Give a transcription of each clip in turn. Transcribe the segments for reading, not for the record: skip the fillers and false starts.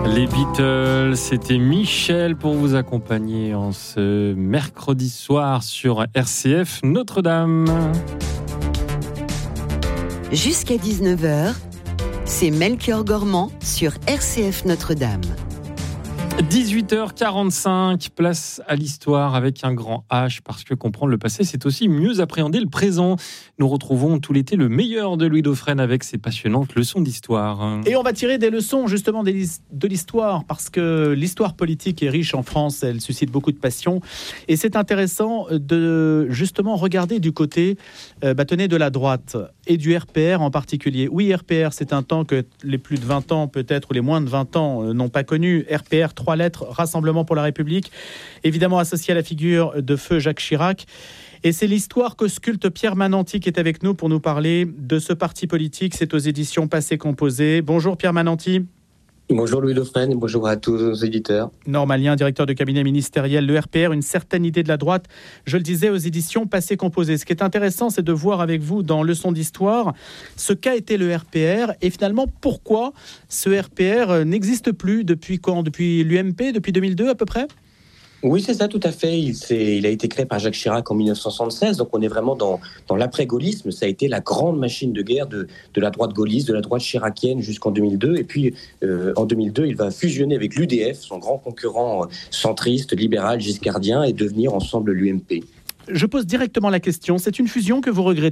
Les Beatles, c'était Michel pour vous accompagner en ce mercredi soir sur RCF Notre-Dame. Jusqu'à 19h, c'est Melchior Gormand sur RCF Notre-Dame. 18h45, place à l'histoire avec un grand H, parce que comprendre le passé, c'est aussi mieux appréhender le présent. Nous retrouvons tout l'été le meilleur de Louis Dauphren avec ses passionnantes leçons d'histoire. Et on va tirer des leçons justement de l'histoire, parce que l'histoire politique est riche en France, elle suscite beaucoup de passion. Et c'est intéressant de justement regarder du côté tenez, de la droite et du RPR en particulier. Oui, RPR, c'est un temps que les plus de 20 ans peut-être, ou les moins de 20 ans n'ont pas connu. RPR, 3 lettres, Rassemblement pour la République, évidemment associé à la figure de feu Jacques Chirac. Et c'est l'histoire qu'ausculte Pierre Mananti qui est avec nous pour nous parler de ce parti politique. C'est aux éditions Passé Composé. Bonjour Pierre Mananti. Bonjour Louis Dauphren et bonjour à tous nos éditeurs. Normalien, directeur de cabinet ministériel, le RPR, une certaine idée de la droite, je le disais, aux éditions Passé Composé. Ce qui est intéressant, c'est de voir avec vous dans Leçon d'histoire ce qu'a été le RPR et finalement pourquoi ce RPR n'existe plus depuis quand ? Depuis l'UMP, depuis 2002 à peu près ? Oui, c'est ça, tout à fait. Il a été créé par Jacques Chirac en 1976, donc on est vraiment dans l'après-gaullisme. Ça a été la grande machine de guerre de la droite gaulliste, de la droite chiracienne jusqu'en 2002. Et puis, en 2002, il va fusionner avec l'UDF, son grand concurrent centriste, libéral, giscardien, et devenir ensemble l'UMP. Je pose directement la question, c'est une fusion que vous regrettez ?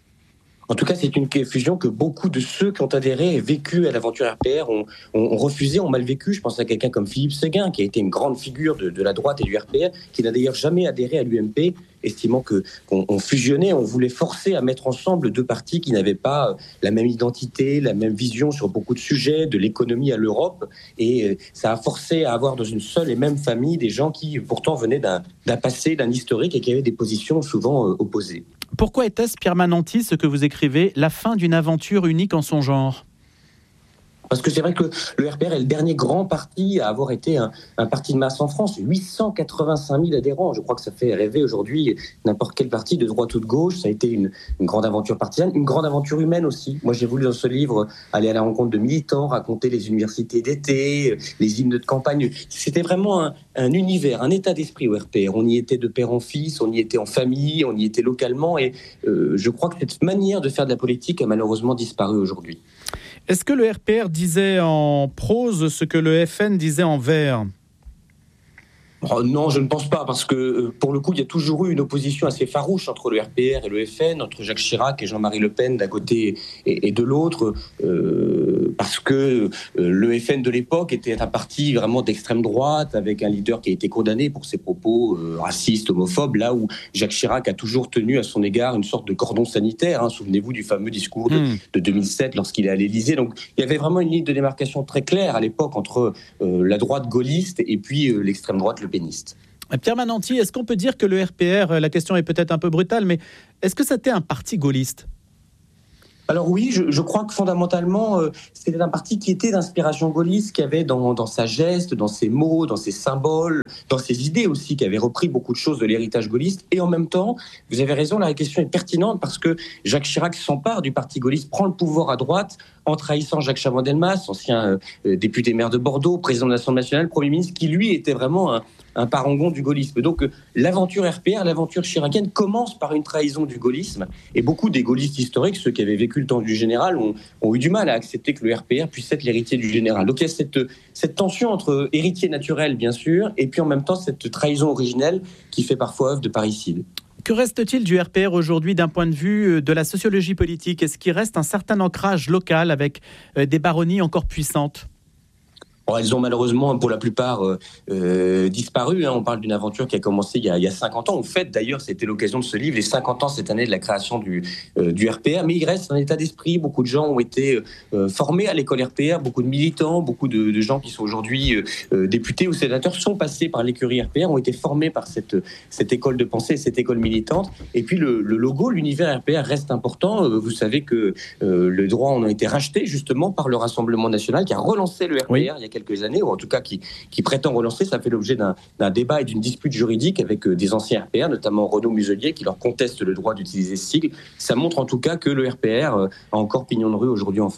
En tout cas, c'est une fusion que beaucoup de ceux qui ont adhéré et vécu à l'aventure RPR ont refusé, ont mal vécu. Je pense à quelqu'un comme Philippe Séguin, qui a été une grande figure de la droite et du RPR, qui n'a d'ailleurs jamais adhéré à l'UMP, estimant qu'on fusionnait, on voulait forcer à mettre ensemble deux partis qui n'avaient pas la même identité, la même vision sur beaucoup de sujets, de l'économie à l'Europe. Et ça a forcé à avoir dans une seule et même famille des gens qui pourtant venaient d'un passé, d'un historique et qui avaient des positions souvent opposées. Pourquoi était-ce, Pierre Mananti, ce que vous écrivez, la fin d'une aventure unique en son genre ? Parce que c'est vrai que le RPR est le dernier grand parti à avoir été un parti de masse en France. 885 000 adhérents. Je crois que ça fait rêver aujourd'hui n'importe quel parti de droite ou de gauche. Ça a été une grande aventure partisane, une grande aventure humaine aussi. Moi, j'ai voulu dans ce livre aller à la rencontre de militants, raconter les universités d'été, les hymnes de campagne. C'était vraiment un univers, un état d'esprit au RPR. On y était de père en fils, on y était en famille, on y était localement. Et je crois que cette manière de faire de la politique a malheureusement disparu aujourd'hui. Est-ce que le RPR disait en prose ce que le FN disait en vers ? Oh non, je ne pense pas, parce que pour le coup, il y a toujours eu une opposition assez farouche entre le RPR et le FN, entre Jacques Chirac et Jean-Marie Le Pen d'un côté et de l'autre, parce que le FN de l'époque était un parti vraiment d'extrême droite, avec un leader qui a été condamné pour ses propos racistes, homophobes, là où Jacques Chirac a toujours tenu à son égard une sorte de cordon sanitaire. Souvenez-vous du fameux discours de 2007 lorsqu'il est à l'Élysée. Donc il y avait vraiment une ligne de démarcation très claire à l'époque entre la droite gaulliste et puis l'extrême droite péniste. Pierre Mananti, est-ce qu'on peut dire que le RPR, la question est peut-être un peu brutale, mais est-ce que c'était un parti gaulliste ? Alors oui, je crois que fondamentalement, c'était un parti qui était d'inspiration gaulliste, qui avait dans sa geste, dans ses mots, dans ses symboles, dans ses idées aussi, qui avait repris beaucoup de choses de l'héritage gaulliste. Et en même temps, vous avez raison, la question est pertinente parce que Jacques Chirac s'empare du parti gaulliste, prend le pouvoir à droite en trahissant Jacques Chaban-Delmas, ancien député maire de Bordeaux, président de l'Assemblée nationale, Premier ministre, qui lui était vraiment un parangon du gaullisme. Donc l'aventure RPR, l'aventure chiracienne commence par une trahison du gaullisme. Et beaucoup des gaullistes historiques, ceux qui avaient vécu le temps du général, ont eu du mal à accepter que le RPR puisse être l'héritier du général. Donc il y a cette tension entre héritier naturel, bien sûr, et puis en même temps cette trahison originelle qui fait parfois œuvre de parricide. Que reste-t-il du RPR aujourd'hui d'un point de vue de la sociologie politique ? Est-ce qu'il reste un certain ancrage local avec des baronnies encore puissantes ? Elles ont malheureusement, pour la plupart, disparu. On parle d'une aventure qui a commencé il y a 50 ans. On fête d'ailleurs, c'était l'occasion de ce livre, les 50 ans cette année de la création du RPR. Mais il reste un état d'esprit. Beaucoup de gens ont été formés à l'école RPR. Beaucoup de militants, beaucoup de gens qui sont aujourd'hui députés ou sénateurs sont passés par l'écurie RPR, ont été formés par cette école de pensée, cette école militante. Et puis le logo, l'univers RPR reste important. Vous savez que le droit en a été racheté justement par le Rassemblement national qui a relancé le RPR il y a quelques années, ou en tout cas qui prétend relancer. Ça fait l'objet d'un débat et d'une dispute juridique avec des anciens RPR, notamment Renaud Muselier, qui leur conteste le droit d'utiliser ce sigle. Ça montre en tout cas que le RPR a encore pignon de rue aujourd'hui en France.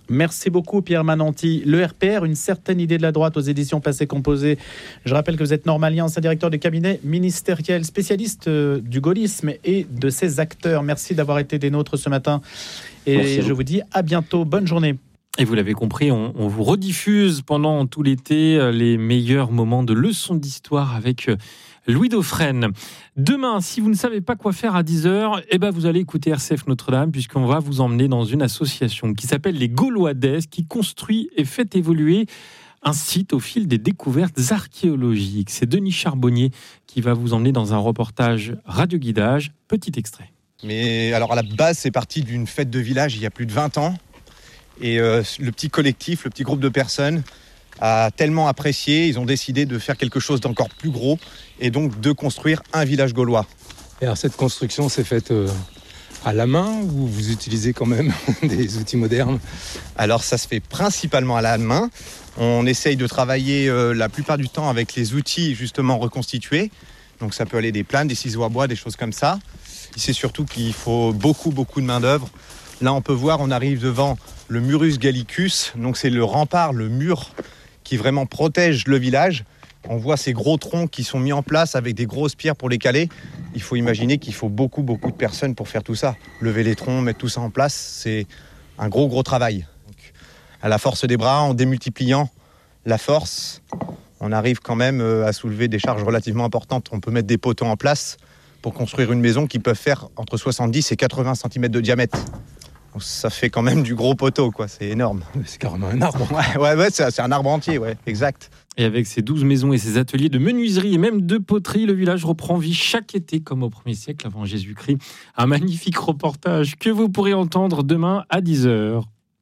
Merci beaucoup Pierre Mananti. Le RPR, une certaine idée de la droite aux éditions Passé Composé. Je rappelle que vous êtes normalien, ancien directeur de cabinet ministériel, spécialiste du gaullisme et de ses acteurs. Merci d'avoir été des nôtres ce matin. Et je vous dis à bientôt. Bonne journée. Et vous l'avez compris, on vous rediffuse pendant tout l'été les meilleurs moments de leçons d'histoire avec Louis Dauphren. Demain, si vous ne savez pas quoi faire à 10h, vous allez écouter RCF Notre-Dame, puisqu'on va vous emmener dans une association qui s'appelle les Gauloises, qui construit et fait évoluer un site au fil des découvertes archéologiques. C'est Denis Charbonnier qui va vous emmener dans un reportage radio-guidage. Petit extrait. Mais alors à la base, c'est parti d'une fête de village il y a plus de 20 ans. Et le petit collectif, le petit groupe de personnes a tellement apprécié, ils ont décidé de faire quelque chose d'encore plus gros et donc de construire un village gaulois. Et alors cette construction s'est faite à la main ou vous utilisez quand même des outils modernes ? Alors ça se fait principalement à la main. On essaye de travailler la plupart du temps avec les outils justement reconstitués. Donc ça peut aller des planes, des ciseaux à bois, des choses comme ça. C'est surtout qu'il faut beaucoup de main d'œuvre. Là on peut voir, on arrive devant le Murus Gallicus, donc c'est le rempart, le mur qui vraiment protège le village. On voit ces gros troncs qui sont mis en place avec des grosses pierres pour les caler. Il faut imaginer qu'il faut beaucoup de personnes pour faire tout ça. Lever les troncs, mettre tout ça en place, c'est un gros travail. Donc, à la force des bras, en démultipliant la force, on arrive quand même à soulever des charges relativement importantes. On peut mettre des poteaux en place pour construire une maison qui peut faire entre 70 et 80 cm de diamètre. Donc, ça fait quand même du gros poteau, quoi. C'est énorme. C'est carrément un arbre. Ouais, c'est un arbre entier, ouais, exact. Et avec ses 12 maisons et ses ateliers de menuiserie et même de poterie, le village reprend vie chaque été comme au 1er siècle avant Jésus-Christ. Un magnifique reportage que vous pourrez entendre demain à 10h.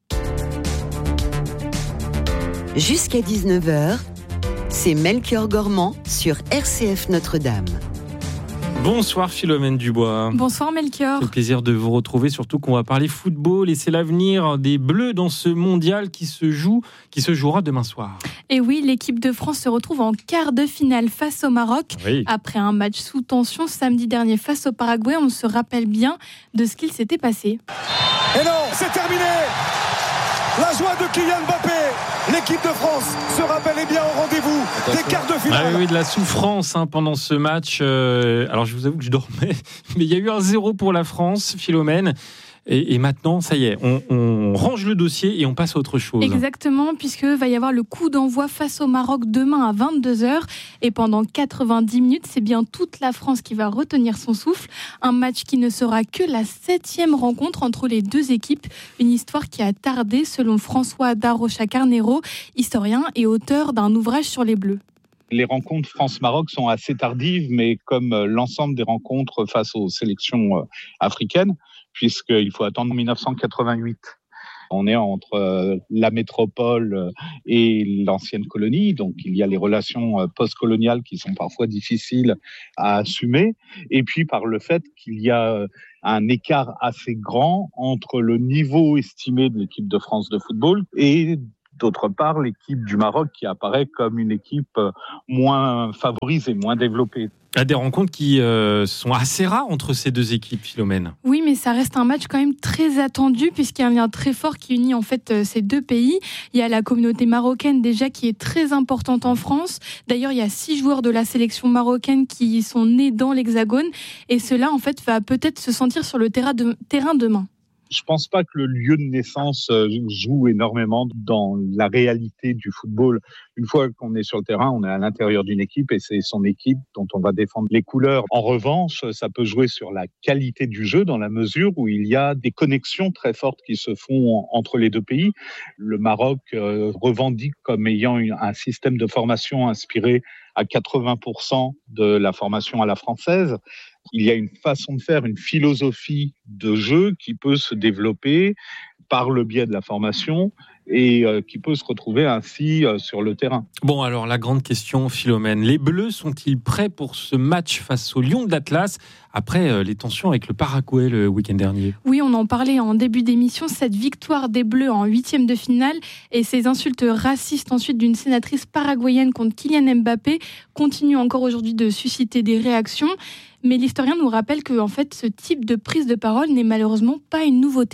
Jusqu'à 19h, c'est Melchior Gormand sur RCF Notre-Dame. Bonsoir Philomène Dubois. Bonsoir Melchior. C'est un plaisir de vous retrouver, surtout qu'on va parler football et c'est l'avenir des Bleus dans ce mondial qui se jouera demain soir. Et oui, l'équipe de France se retrouve en quart de finale face au Maroc. Oui. Après un match sous tension samedi dernier face au Paraguay, on se rappelle bien de ce qu'il s'était passé. Et non, c'est terminé. La joie de Kylian Mbappé. L'équipe de France sera bel et bien au rendez-vous des quarts de finale. Oui, de la souffrance pendant ce match. Alors, je vous avoue que je dormais, mais il y a eu 1-0 pour la France, Philomène. Et maintenant, ça y est, on range le dossier et on passe à autre chose. Exactement, puisque va y avoir le coup d'envoi face au Maroc demain à 22h. Et pendant 90 minutes, c'est bien toute la France qui va retenir son souffle. Un match qui ne sera que la 7e rencontre entre les deux équipes. Une histoire qui a tardé, selon François Darocha-Carnero, historien et auteur d'un ouvrage sur les Bleus. Les rencontres France-Maroc sont assez tardives, mais comme l'ensemble des rencontres face aux sélections africaines, puisqu'il faut attendre 1988. On est entre la métropole et l'ancienne colonie, donc il y a les relations post-coloniales qui sont parfois difficiles à assumer, et puis par le fait qu'il y a un écart assez grand entre le niveau estimé de l'équipe de France de football et d'autre part, l'équipe du Maroc qui apparaît comme une équipe moins favorisée, moins développée. Il y a des rencontres qui sont assez rares entre ces deux équipes, Philomène. Oui, mais ça reste un match quand même très attendu puisqu'il y a un lien très fort qui unit en fait ces deux pays. Il y a la communauté marocaine déjà qui est très importante en France. D'ailleurs, il y a 6 joueurs de la sélection marocaine qui sont nés dans l'Hexagone et cela en fait va peut-être se sentir sur le terrain demain. Je pense pas que le lieu de naissance joue énormément dans la réalité du football. Une fois qu'on est sur le terrain, on est à l'intérieur d'une équipe et c'est son équipe dont on va défendre les couleurs. En revanche, ça peut jouer sur la qualité du jeu dans la mesure où il y a des connexions très fortes qui se font entre les deux pays. Le Maroc revendique comme ayant un système de formation inspiré à 80% de la formation à la française. Il y a une façon de faire, une philosophie de jeu qui peut se développer par le biais de la formation et qui peut se retrouver ainsi sur le terrain. Bon, alors la grande question, Philomène, les Bleus sont-ils prêts pour ce match face au Lion de l'Atlas après les tensions avec le Paraguay le week-end dernier? Oui, on en parlait en début d'émission, cette victoire des Bleus en 8e de finale et ces insultes racistes ensuite d'une sénatrice paraguayenne contre Kylian Mbappé continuent encore aujourd'hui de susciter des réactions. Mais l'historien nous rappelle que en fait, ce type de prise de parole n'est malheureusement pas une nouveauté.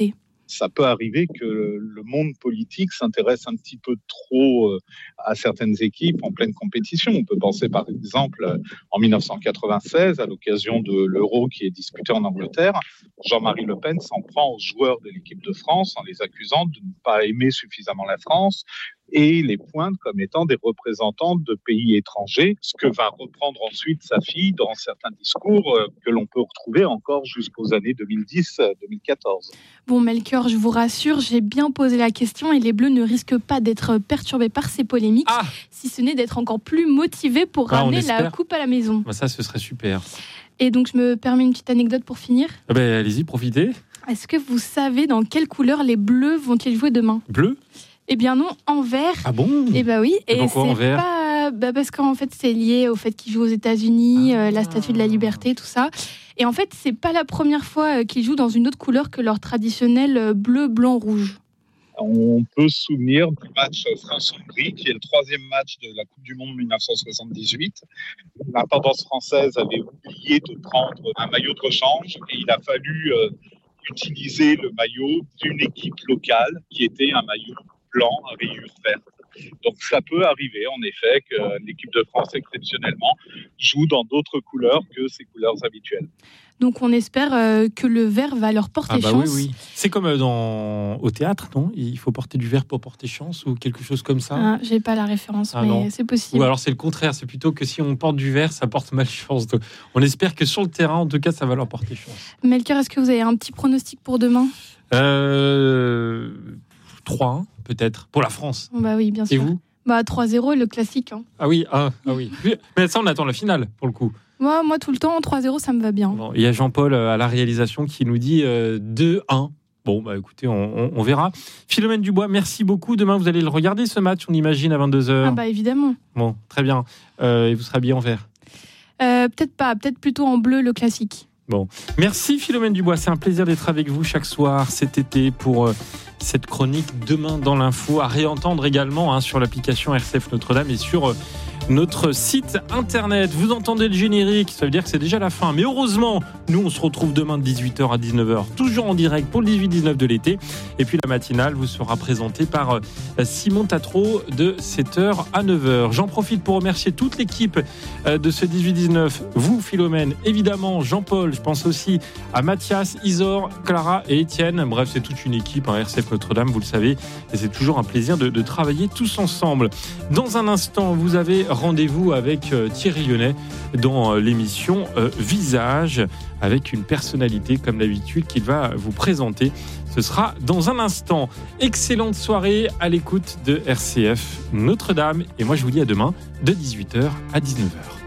ça peut arriver que le monde politique s'intéresse un petit peu trop à certaines équipes en pleine compétition. On peut penser par exemple en 1996, à l'occasion de l'Euro qui est disputé en Angleterre, Jean-Marie Le Pen s'en prend aux joueurs de l'équipe de France en les accusant de ne pas aimer suffisamment la France et les pointe comme étant des représentants de pays étrangers, ce que va reprendre ensuite sa fille dans certains discours que l'on peut retrouver encore jusqu'aux années 2010-2014. Bon, Melchior, je vous rassure, j'ai bien posé la question et les Bleus ne risquent pas d'être perturbés par ces polémiques, si ce n'est d'être encore plus motivés pour ramener la coupe à la maison. Ça, ce serait super. Et donc, je me permets une petite anecdote pour finir. Allez-y, profitez. Est-ce que vous savez dans quelle couleur les Bleus vont-ils jouer demain ? Bleu ? Eh bien non, en vert. Ah bon ? Eh bien oui. Et pourquoi en vert ? Parce qu'en fait, c'est lié au fait qu'ils jouent aux États-Unis, la Statue de la Liberté, tout ça. Et en fait, c'est pas la première fois qu'ils jouent dans une autre couleur que leur traditionnel bleu, blanc, rouge. On peut se souvenir du match France-Hongrie, qui est le 3e match de la Coupe du Monde 1978. La tendance française avait oublié de prendre un maillot de rechange et il a fallu utiliser le maillot d'une équipe locale qui était un maillot blanc à rayures vertes. Donc ça peut arriver en effet que l'équipe de France exceptionnellement joue dans d'autres couleurs que ses couleurs habituelles. Donc on espère que le vert va leur porter chance. Oui. C'est comme au théâtre, non ? Il faut porter du vert pour porter chance ou quelque chose comme ça ? J'ai pas la référence, mais non. C'est possible. Ou alors c'est le contraire, c'est plutôt que si on porte du vert, ça porte malchance. Donc, on espère que sur le terrain, en tout cas, ça va leur porter chance. Melchior, est-ce que vous avez un petit pronostic pour demain ? 3-1 peut-être, pour la France. Bah oui, bien sûr. Et vous ? 3-0, le classique. Ah oui. Mais ça, on attend la finale, pour le coup. Moi, tout le temps, 3-0, ça me va bien. Bon, il y a Jean-Paul à la réalisation qui nous dit 2-1. Bon, écoutez, on verra. Philomène Dubois, merci beaucoup. Demain, vous allez le regarder, ce match, on imagine, à 22h. Ah évidemment. Bon, très bien. Et vous serez habillé en vert ? Peut-être pas, peut-être plutôt en bleu, le classique. Bon, merci Philomène Dubois, c'est un plaisir d'être avec vous chaque soir cet été pour cette chronique Demain dans l'info, à réentendre également sur l'application RCF Notre-Dame et sur notre site internet. Vous entendez le générique, ça veut dire que c'est déjà la fin. Mais heureusement, nous on se retrouve demain de 18h à 19h, toujours en direct pour le 18-19 de l'été. Et puis la matinale vous sera présentée par Simon Tatro de 7h à 9h. J'en profite pour remercier toute l'équipe de ce 18-19. Vous Philomène, évidemment, Jean-Paul, je pense aussi à Mathias, Isor, Clara et Étienne. Bref, c'est toute une équipe, RCF Notre-Dame, vous le savez. Et c'est toujours un plaisir de travailler tous ensemble. Dans un instant, vous avez rendez-vous avec Thierry Lyonnais dans l'émission Visage, avec une personnalité comme d'habitude qu'il va vous présenter. Ce sera dans un instant. Excellente soirée à l'écoute de RCF Notre-Dame. Et moi, je vous dis à demain de 18h à 19h.